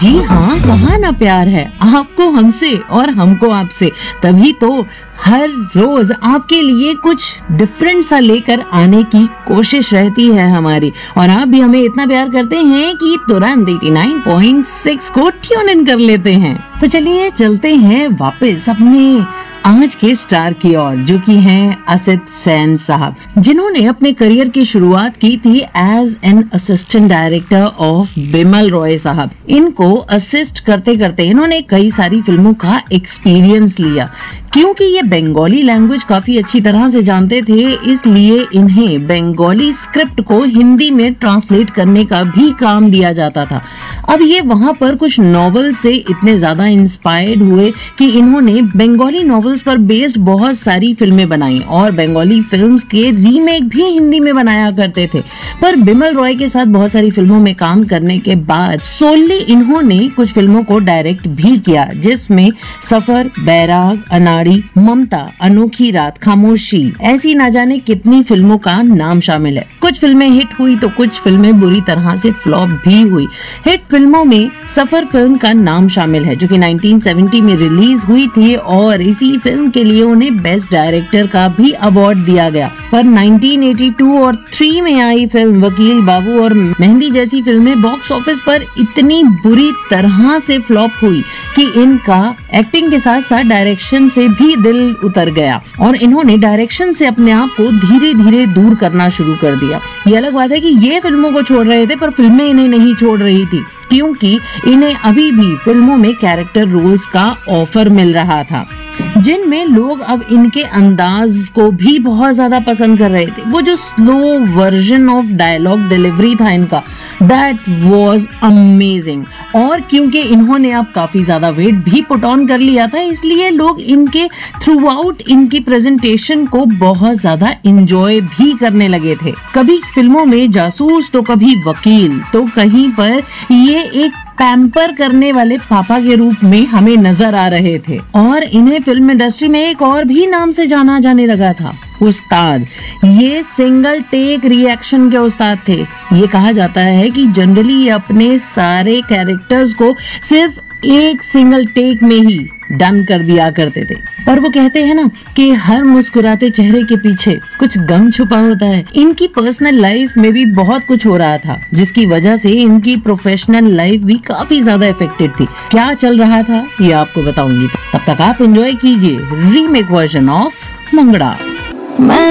जी हाँ, कहाँ ना प्यार है, आपको हमसे और हमको आपसे। तभी तो हर रोज आपके लिए कुछ डिफरेंट सा लेकर आने की कोशिश रहती है हमारी। और आप भी हमें इतना प्यार करते हैं कि तुरंत 89.6 को ट्यून इन कर लेते हैं। तो चलिए चलते हैं वापस अपने आज के स्टार की ओर, जो कि हैं असित सेन साहब, जिन्होंने अपने करियर की शुरुआत की थी as an assistant director of Bimal Roy साहब। इनको असिस्ट करते करते इन्होंने कई सारी फिल्मों का एक्सपीरियंस लिया। क्योंकि ये बंगाली लैंग्वेज काफी अच्छी तरह से जानते थे, इसलिए इन्हें बंगाली स्क्रिप्ट को हिंदी में ट्रांसलेट करने का भी काम दिया जाता था। अब ये वहां पर कुछ नॉवेल से इतने ज्यादा इंस्पायर्ड हुए कि इन्होंने बंगाली नॉवेल्स पर बेस्ड बहुत सारी फिल्में बनाई और बंगाली फिल्म्स के रीमेक भी हिंदी में बनाया करते थे। पर बिमल रॉय के साथ बहुत सारी फिल्मों में काम करने के बाद सोली इन्होंने कुछ फिल्मों को डायरेक्ट भी किया, जिसमें सफर, बैराग, अनाड़ी, ममता, अनोखी रात, खामोशी, ऐसी ना जाने कितनी फिल्मों का नाम शामिल है। कुछ फिल्में हिट हुई तो कुछ फिल्में बुरी तरह से फ्लॉप भी हुई। हिट फिल्मों में सफर फिल्म का नाम शामिल है, जो कि 1970 में रिलीज हुई थी और इसी फिल्म के लिए उन्हें बेस्ट डायरेक्टर का भी अवार्ड दिया गया। पर 1982 और 3 में आई फिल्म वकील बाबू और मेहंदी जैसी फिल्में बॉक्स ऑफिस पर इतनी बुरी तरह से फ्लॉप हुई कि इनका एक्टिंग के साथ साथ डायरेक्शन से भी दिल उतर गया और इन्होंने डायरेक्शन से अपने आप को धीरे धीरे दूर करना शुरू कर दिया। ये अलग बात है कि ये फिल्मों को छोड़ रहे थे, पर फिल्में इन्हें नहीं छोड़ रही थी, क्योंकि इन्हें अभी भी फिल्मों में कैरेक्टर रोल्स का ऑफर मिल रहा था, जिनमें लोग अब इनके अंदाज को भी बहुत ज्यादा पसंद कर रहे थे। वो जो slow version of dialogue delivery था इनका, दैट वाज अमेजिंग। और क्योंकि इन्होंने अब काफी ज्यादा वेट भी पुट ऑन कर लिया था, इसलिए लोग इनके थ्रू आउट इनकी प्रेजेंटेशन को बहुत ज्यादा इंजॉय भी करने लगे थे। कभी फिल्मों में जासूस तो कभी वकील, तो कहीं पर ये एक पैम्पर करने वाले पापा के रूप में हमें नजर आ रहे थे। और इन्हें फिल्म इंडस्ट्री में एक और भी नाम से जाना जाने लगा था, उस्ताद। ये सिंगल टेक रिएक्शन के उस्ताद थे। ये कहा जाता है कि जनरली ये अपने सारे कैरेक्टर्स को सिर्फ एक सिंगल टेक में ही डन कर दिया करते थे। पर वो कहते हैं ना कि हर मुस्कुराते चेहरे के पीछे कुछ गम छुपा होता है। इनकी पर्सनल लाइफ में भी बहुत कुछ हो रहा था, जिसकी वजह से इनकी प्रोफेशनल लाइफ भी काफी ज्यादा इफेक्टेड थी। क्या चल रहा था ये आपको बताऊंगी। तब तक आप एंजॉय कीजिए रीमेक वर्जन ऑफ मंगड़ा।